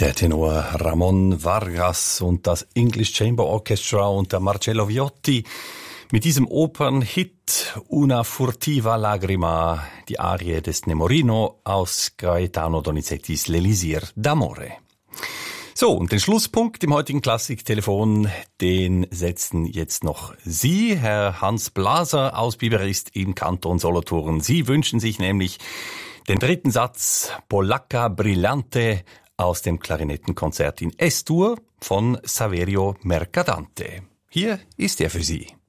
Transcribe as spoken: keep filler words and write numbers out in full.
Der Tenor Ramon Vargas und das English Chamber Orchestra unter Marcello Viotti mit diesem Opernhit Una furtiva lagrima, die Arie des Nemorino aus Gaetano Donizettis L'Elisir d'Amore. So, und den Schlusspunkt im heutigen Klassiktelefon, den setzen jetzt noch Sie, Herr Hans Blaser aus Biberist im Kanton Solothurn. Sie wünschen sich nämlich den dritten Satz Polacca Brillante aus dem Klarinettenkonzert in S-Dur von Saverio Mercadante. Hier ist er für Sie.